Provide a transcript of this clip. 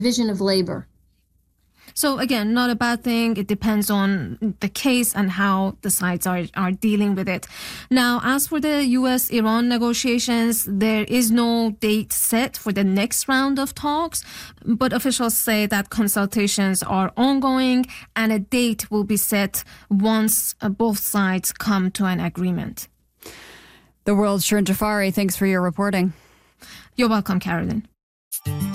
division of labor. So again, not a bad thing. It depends on the case and how the sides are dealing with it. Now, as for the U.S.-Iran negotiations, there is no date set for the next round of talks, but officials say that consultations are ongoing and a date will be set once both sides come to an agreement. The World's Shirin Jafari, thanks for your reporting. You're welcome, Carolyn.